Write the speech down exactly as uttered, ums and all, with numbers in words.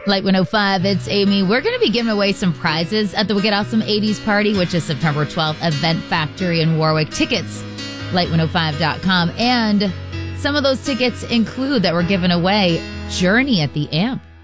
Light one oh five, it's Amy. We're going to be giving away some prizes at the Wicked Awesome eighties Party, which is September twelfth, Event Factory in Warwick. Tickets, light one oh five dot com. And some of those tickets include that we're giving away Journey at the Amp.